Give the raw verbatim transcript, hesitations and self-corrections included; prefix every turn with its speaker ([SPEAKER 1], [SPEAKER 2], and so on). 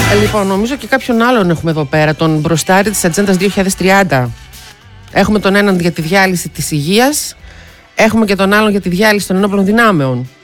[SPEAKER 1] Λοιπόν, νομίζω και κάποιον άλλον έχουμε εδώ πέρα, τον μπροστάρι της Ατζέντας δύο χιλιάδες τριάντα. Έχουμε τον έναν για τη διάλυση της υγείας, έχουμε και τον άλλον για τη διάλυση των ενόπλων δυνάμεων.